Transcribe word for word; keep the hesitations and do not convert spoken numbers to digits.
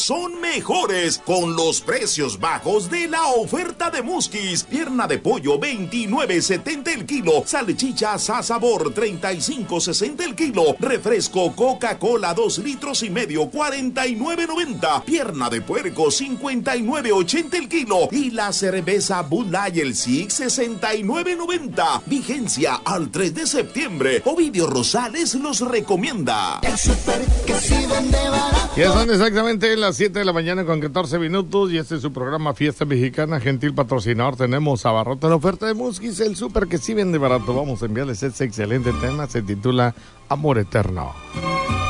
son mejores con los precios bajos de la oferta de Muskis. Pierna de pollo veintinueve setenta el kilo, salchichas a sabor treinta y cinco sesenta el kilo, refresco Coca-Cola dos litros y medio cuarenta y nueve noventa, pierna de puerco cincuenta y nueve ochenta el kilo y la cerveza Bud Light el Six sesenta y nueve noventa. Vigencia al tres de septiembre. Ovidio Rosales los recomienda. El super que sí vende barato. Ya son exactamente las siete de la mañana con catorce minutos y este es su programa Fiesta Mexicana, gentil patrocinador. Tenemos abarrote la oferta de Muskis, el súper que sí vende barato. Vamos a enviarles este excelente tema, se titula Amor Eterno.